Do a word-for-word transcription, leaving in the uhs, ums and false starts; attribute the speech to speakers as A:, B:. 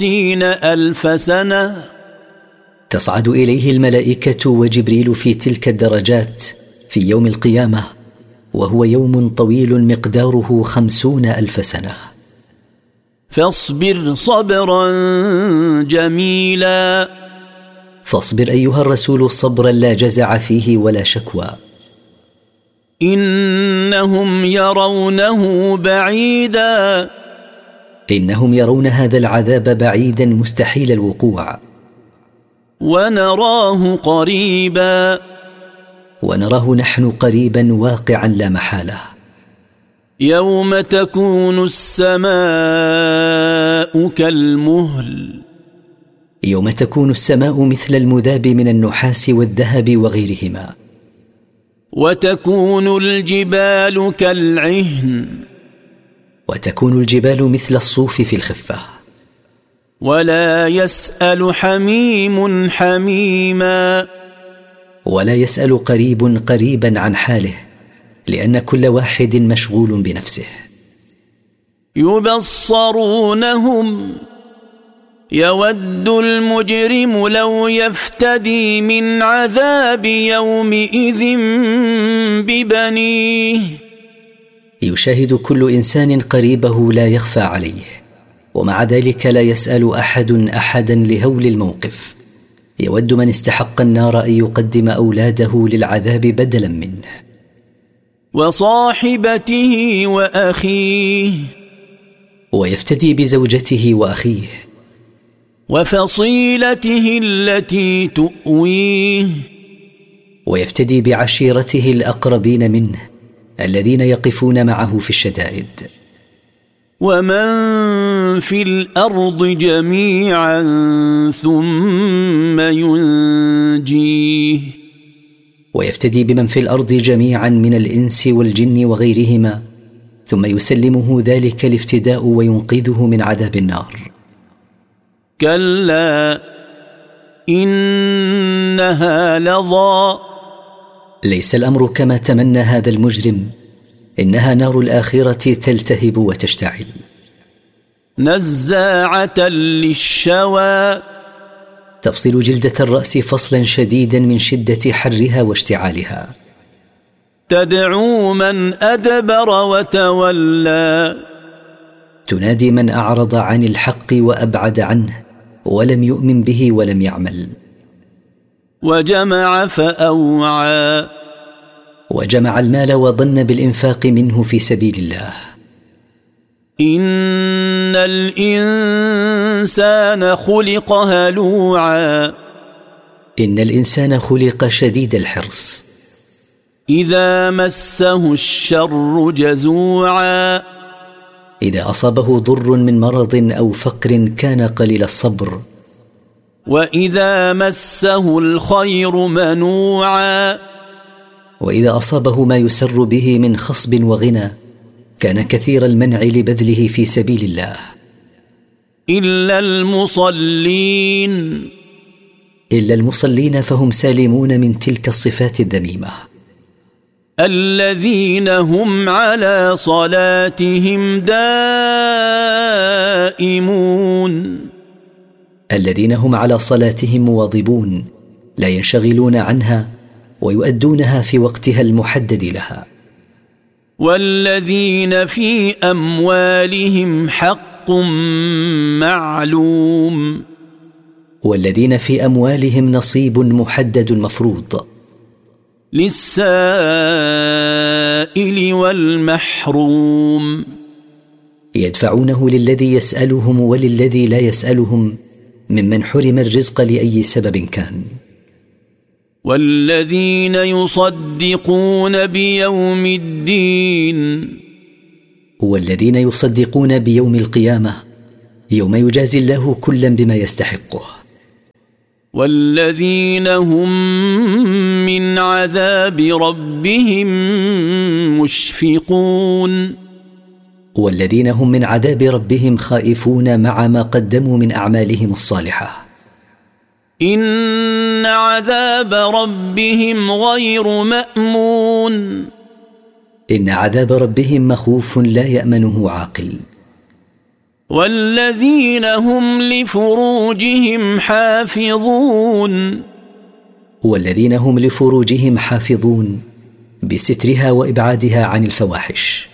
A: ستين ألف سنة.
B: تصعد إليه الملائكة وجبريل في تلك الدرجات في يوم القيامة، وهو يوم طويل مقداره خمسون ألف سنة.
A: فاصبر صبرا جميلا.
B: فاصبر أيها الرسول صبرا لا جزع فيه ولا شكوى.
A: إنهم يرونه بعيدا.
B: إنهم يرون هذا العذاب بعيدا مستحيل الوقوع.
A: ونراه قريبا.
B: ونراه نحن قريبا واقعا لا محالة.
A: يوم تكون السماء كالمهل.
B: يوم تكون السماء مثل المذاب من النحاس والذهب وغيرهما.
A: وتكون الجبال كالعهن.
B: وتكون الجبال مثل الصوف في الخفة.
A: ولا يسأل حميم حميما.
B: ولا يسأل قريب قريبا عن حاله، لأن كل واحد مشغول بنفسه.
A: يبصرونهم. يود المجرم لو يفتدي من عذاب يومئذ ببنيه.
B: يشاهد كل إنسان قريبه لا يخفى عليه، ومع ذلك لا يسأل أحد أحدا لهول الموقف. يود من استحق النار أن يقدم أولاده للعذاب بدلا منه.
A: وصاحبته وأخيه.
B: ويفتدي بزوجته وأخيه.
A: وفصيلته التي تؤويه.
B: ويفتدي بعشيرته الأقربين منه الذين يقفون معه في الشدائد.
A: ومن في الأرض جميعا ثم ينجيه.
B: ويفتدي بمن في الأرض جميعا من الإنس والجن وغيرهما، ثم يسلمه ذلك الافتداء وينقذه من عذاب النار.
A: كلا إنها لظى.
B: ليس الأمر كما تمنى هذا المجرم، إنها نار الآخرة تلتهب وتشتعل.
A: نزاعة للشوى.
B: تفصل جلدة الرأس فصلا شديدا من شدة حرها واشتعالها.
A: تدعو من أدبر وتولى.
B: تنادي من أعرض عن الحق وأبعد عنه ولم يؤمن به ولم يعمل.
A: وجمع فأوعى.
B: وجمع المال وظن بالإنفاق منه في سبيل الله.
A: إن الإنسان خلق هلوعا.
B: إن الإنسان خلق شديد الحرص.
A: إذا مسه الشر جزوعا.
B: إذا أصابه ضر من مرض أو فقر كان قليل الصبر.
A: وإذا مسه الخير منوعا.
B: وإذا أصابه ما يسر به من خصب وغنى كان كثير المنع لبذله في سبيل الله.
A: إلا المصلين.
B: إلا المصلين فهم سالمون من تلك الصفات الذميمة.
A: الذين هم على صلاتهم دائمون.
B: الذين هم على صلاتهم مواظبون لا ينشغلون عنها ويؤدونها في وقتها المحدد لها.
A: والذين في أموالهم حق معلوم.
B: والذين في أموالهم نصيب محدد مفروض.
A: للسائل والمحروم.
B: يدفعونه للذي يسألهم وللذي لا يسألهم ممن حرم الرزق لأي سبب كان.
A: والذين يصدقون بيوم الدين.
B: والذين يصدقون بيوم القيامة يوم يجازي الله كلا بما يستحقه.
A: والذين هم من عذاب ربهم مشفقون.
B: والذين هم من عذاب ربهم خائفون مع ما قدموا من أعمالهم الصالحة.
A: إن عذاب ربهم غير مأمون.
B: إن عذاب ربهم مخوف لا يأمنه عاقل.
A: والذين هم لفروجهم حافظون
B: والذين هم لفروجهم حافظون بسترها وإبعادها عن الفواحش.